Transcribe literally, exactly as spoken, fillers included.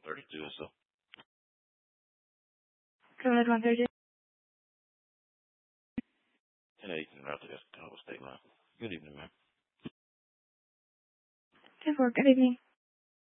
thirty-two and so. Go ahead, one thirty-two. ten eighteen, right there, Cowboy State line. Good evening, ma'am. ten four, good evening.